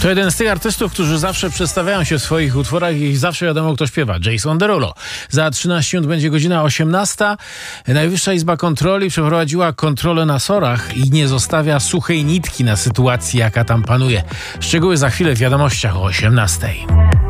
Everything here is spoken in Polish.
To jeden z tych artystów, którzy zawsze przedstawiają się w swoich utworach i zawsze wiadomo, kto śpiewa. Jason Derulo. Za 13 minut będzie godzina 18. Najwyższa Izba Kontroli przeprowadziła kontrolę na SOR-ach i nie zostawia suchej nitki na sytuacji, jaka tam panuje. Szczegóły za chwilę w wiadomościach o 18.